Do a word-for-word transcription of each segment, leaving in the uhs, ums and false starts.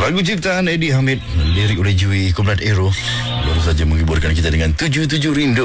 Lagu ciptaan Eddie Hamid, lirik oleh Jui Komrad Aero, baru saja menghiburkan kita dengan tujuh tujuh Rindu.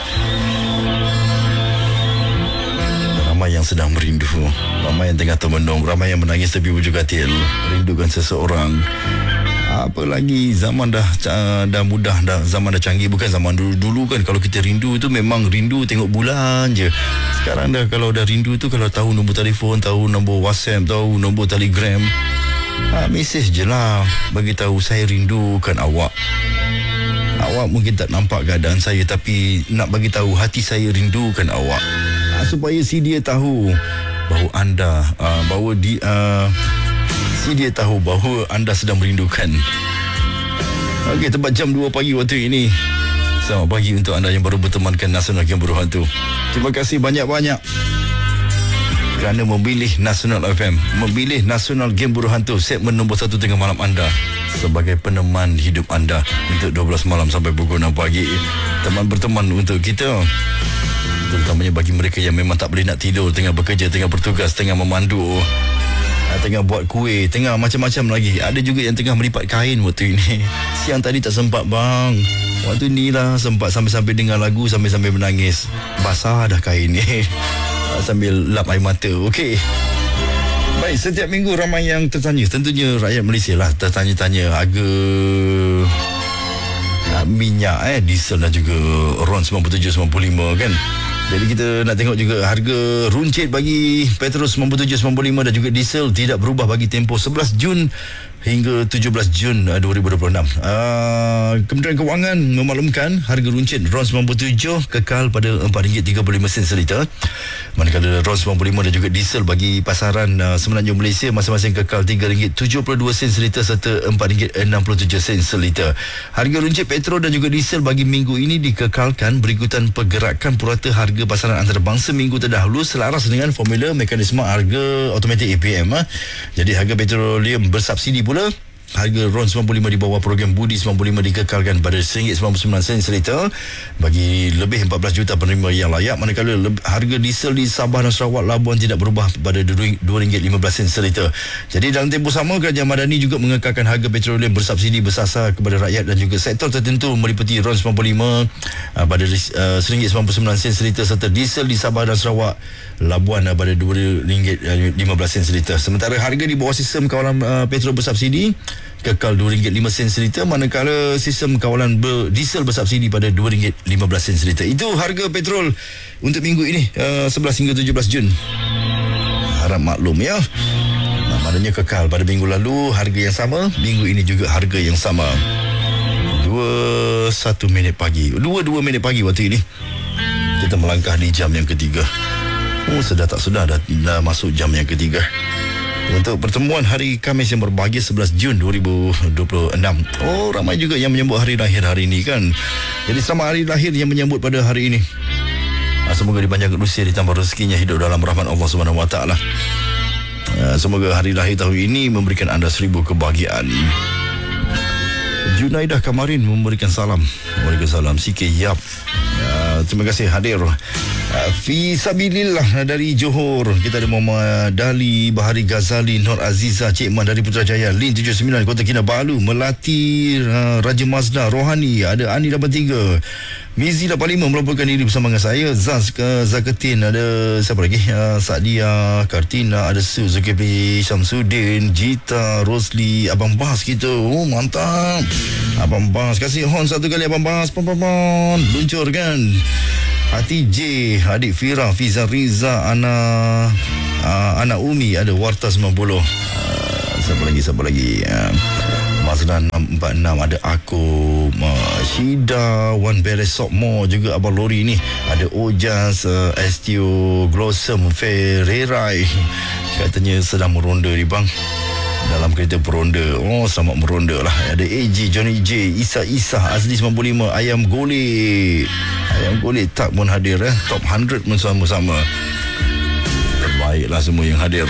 Ramai yang sedang merindu, ramai yang tengah termenung, ramai yang menangis tepi bujur katil, rindukan seseorang. Apa lagi, zaman dah dah mudah, dah zaman dah canggih. Bukan zaman dulu-dulu kan, kalau kita rindu tu memang rindu tengok bulan je. Sekarang dah kalau dah rindu tu, kalau tahu nombor telefon, tahu nombor WhatsApp, tahu nombor Telegram, ha, mesej je lah bagi tahu saya rindukan awak. Awak mungkin tak nampak keadaan saya, tapi nak bagi tahu hati saya rindukan awak, ha, supaya si dia tahu bahawa anda uh, bahawa di uh, si dia tahu bahawa anda sedang merindukan. Okey, tepat jam dua pagi waktu ini. Selamat pagi untuk anda yang baru bertemankan Nasional Game Buruh Hantu. Terima kasih banyak-banyak kerana memilih Nasional F M, memilih Nasional Game Buruh Hantu, segmen nombor satu tengah malam anda, sebagai peneman hidup anda untuk dua belas malam sampai pukul enam pagi. Teman berteman untuk kita, terutamanya bagi mereka yang memang tak boleh nak tidur, tengah bekerja, tengah bertugas, tengah memandu, tengah buat kuih, tengah macam-macam lagi. Ada juga yang tengah melipat kain waktu ini. Siang tadi tak sempat bang, waktu ni lah sempat sambil-sambil dengar lagu, sambil-sambil menangis. Basah dah kain ni sambil lap air mata. Okey, baik, setiap minggu ramai yang tertanya, tentunya rakyat Malaysia lah tertanya-tanya harga uh, minyak, eh, diesel dan juga RON sembilan puluh tujuh sembilan puluh lima kan. Jadi kita nak tengok juga harga runcit bagi petrol sembilan puluh tujuh sembilan puluh lima dan juga diesel tidak berubah bagi tempoh sebelas Jun hingga tujuh belas Jun dua ribu dua puluh enam. Uh, Kementerian Kewangan memaklumkan harga runcit RON sembilan puluh tujuh kekal pada empat ringgit tiga puluh lima sen seliter. Manakala RON sembilan puluh lima dan juga diesel bagi pasaran uh, Semenanjung Malaysia masing-masing kekal tiga ringgit tujuh puluh dua sen seliter serta empat ringgit enam puluh tujuh sen seliter. Harga runcit petrol dan juga diesel bagi minggu ini dikekalkan berikutan pergerakan purata harga pasaran antarabangsa minggu terdahulu selaras dengan formula mekanisme harga automatik A P M. Ha. Jadi harga petroleum bersubsidi pula, harga RON sembilan puluh lima di bawah program Budi sembilan puluh lima dikekalkan pada satu ringgit sembilan puluh sembilan sen seliter bagi lebih empat belas juta penerima yang layak. Manakala harga diesel di Sabah dan Sarawak Labuan tidak berubah pada dua ringgit lima belas sen seliter. Jadi dalam tempoh sama, Kerajaan Madani juga mengekalkan harga petroleum bersubsidi bersasar kepada rakyat dan juga sektor tertentu meliputi RON sembilan puluh lima uh, pada uh, satu ringgit sembilan puluh sembilan sen seliter serta diesel di Sabah dan Sarawak Labuan uh, pada dua ringgit lima belas sen seliter. Sementara harga di bawah sistem kawalan uh, petrol bersubsidi kekal dua ringgit lima sen seliter, manakala sistem kawalan ber, diesel bersubsidi pada dua ringgit lima belas sen seliter. Itu harga petrol untuk minggu ini, uh, sebelas hingga tujuh belas Jun. Harap maklum ya. Nah, maknanya kekal pada minggu lalu harga yang sama, minggu ini juga harga yang sama. Dua satu minit pagi, dua dua minit pagi waktu ini kita melangkah di jam yang ketiga. Oh, sedar tak sedar dah, dah masuk jam yang ketiga untuk pertemuan hari Khamis yang berbahagia sebelas Jun dua ribu dua puluh enam. Oh, ramai juga yang menyambut hari lahir hari ini kan. Jadi selamat hari lahir yang menyambut pada hari ini. Semoga dipanjangkan usia, ditambah rezekinya, hidup dalam rahmat Allah Subhanahu Wa Taala. Semoga hari lahir tahun ini memberikan anda seribu kebahagiaan. Junaidah Kamarin memberikan salam. Waalaikumsalam. C K Yap, uh, terima kasih hadir. uh, Fisabilillah dari Johor. Kita ada Muhammad Dali, Bahari Ghazali, Nur Aziza, Cik Man dari Putrajaya, Lin tujuh sembilan Kota Kinabalu, Melati, uh, Raja Mazda, Rohani, ada Ani lapan tiga, Mizi lapan lima melaporkan diri bersama dengan saya, Zaz ke Zakatin, ada siapa lagi, uh, Sadia, Kartina, ada Su, Zulkifli, Syamsuddin, Jita, Rosli, Abang Bas kita. Oh, mantap Abang Bas, kasih hon satu kali Abang Bas, pon pon pon, luncur kan. Hati J, adik Fira, Fiza Riza, Ana uh, Ana Umi, ada Warta sembilan puluh, uh, siapa lagi siapa lagi uh, Mazlan enam empat enam, ada aku, uh, Shida, Wan Beres Sokmo, juga Abang Lori ni, ada Ojas, uh, Estio, Glossum, Ferrerai, katanya sedang meronda ni bang, dalam kereta peronda. Oh, selamat meronda lah. Ada A J, Johnny J, Isa Isa, Azli sembilan puluh lima, Ayam Golek, Ayam Golek tak pun hadir, eh. Top seratus pun sama-sama. Terbaiklah semua yang hadir.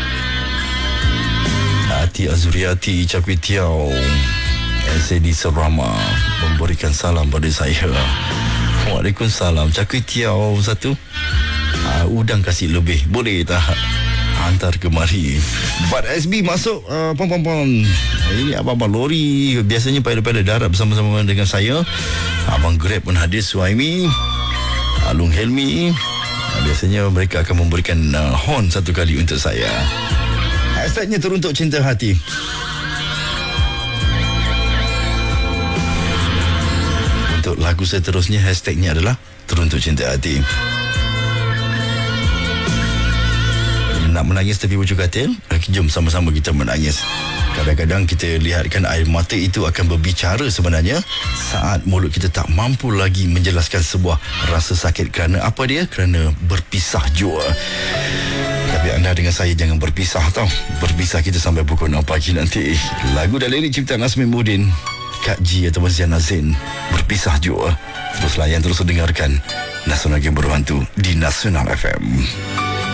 Ati Azuriati, Cakwi Tiaw, S A D Serama memberikan salam pada saya. Waalaikumsalam. Cakwi Tiaw satu, uh, udang kasih lebih, boleh tak hantar kemari. Bat S B masuk, uh, pom pom pom. Ini abang-abang lori biasanya pada-pada darat bersama-sama dengan saya. Abang Grab pun hadir, Suhaimi, Alung Helmi. Biasanya mereka akan memberikan uh, horn satu kali untuk saya. Hashtagnya Teruntuk Cinta Hati. Untuk lagu seterusnya, hashtagnya adalah Teruntuk Cinta Hati. Nak menangis tepi bujur katil? Jom sama-sama kita menangis. Kadang-kadang kita lihatkan air mata itu akan berbicara sebenarnya saat mulut kita tak mampu lagi menjelaskan sebuah rasa sakit. Kerana apa dia? Kerana berpisah jua. Tapi anda dengan saya jangan berpisah tau. Berpisah kita sampai pukul enam pagi nanti. Lagu dan lirik ciptaan Azmin Muhyiddin, Kak G atau Zian Azin, Berpisah Jua. Terus layan, terus dengarkan Nasional Game Berhantu di Nasional F M.